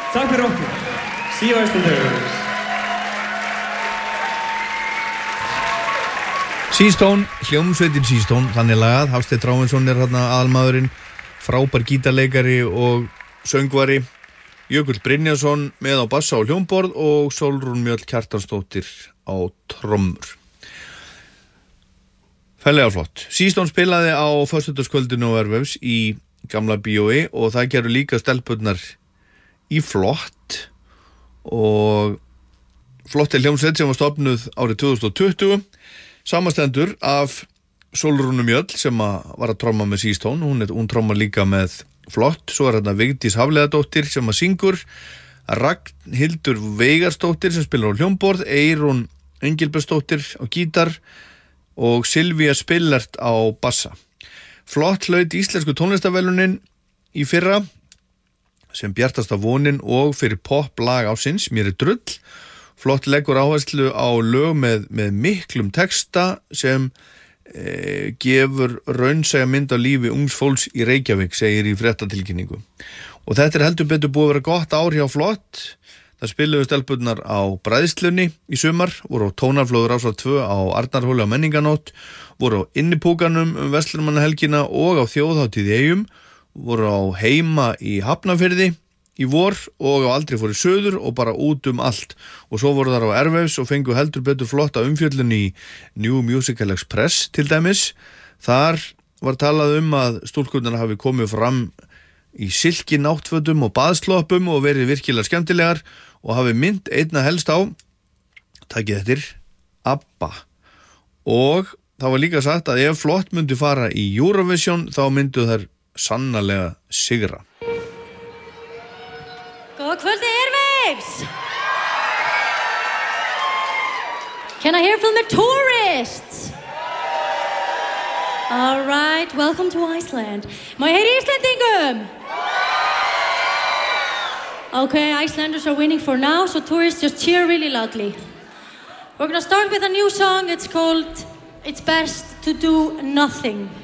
Takk fyrir okkur. See you Icelanders. Seastone, hljómsveitin Seastone, þannig lagað. Hafsteinn Þráinsson þarna aðalmaðurinn, frábær gítarleikari og söngvari. Jökull Brynjarsson með á bassa og hljómborð og Sólrún Mjöll Kjartansdóttir á trommur. Fellega flott. Seastone spilaði á föstudagskvöldinu á Airwaves í Gamla bíói og það gerðu líka stelpurnar í Flott og Flott hljómsveit sem var stofnuð árið 2020. Samastendur af Sólrúnu Mjöll sem var að tromma með Seastone, hún trommar líka með Flott, svo hérna Vigdís Hafliðadóttir sem syngur, Ragnhildur Veigarsdóttir sem spilar á hljómborð, Eyrún Engilbertsdóttir á gítar og Silvía Spillert á bassa. Flott hlaut íslensku tónlistarverðlaunin í fyrra sem bjartasta vonin og fyrir poplag ársins, Mér drull. Flott leggur áherslu á lög með miklum texta sem gefur raunsæja mynd af lífi ungs fólks í Reykjavík, segir í fréttatilkynningu. Og þetta heldur betur búið að vera gott ár hjá Flott. Það spiluðu stelpurnar á Bræðslunni í sumar, voru á Tónarflóður Rásar 2 á Arnarhóli á Menninganótt, voru á Innipúkanum Verslunarmannahelgina og á Þjóðhátíð í Eyjum, voru á Heima í Hafnarfirði í vor og á Aldrei fór í söður og bara út allt. Og svo voru þar á Airwaves og fengu heldur betur flotta umfjöllun í New Musical Express til dæmis. Þar var talað að stúlkurnar hafi komið fram í silki náttfötum og baðsloppum og verið virkilega skemmtilegar og hafi mynd einna helst á, takið eftir, ABBA. Og það var líka sagt að ef Flott myndi fara í Eurovision þá myndu þær sannarlega sigra. Góða kvöldi, Airwaves! Can I hear from the tourists? All right, welcome to Iceland. Má ég heyra Íslendingum? Okay, Icelanders are winning for now, so tourists just cheer really loudly. We're gonna start with a new song. It's called It's Best to Do Nothing.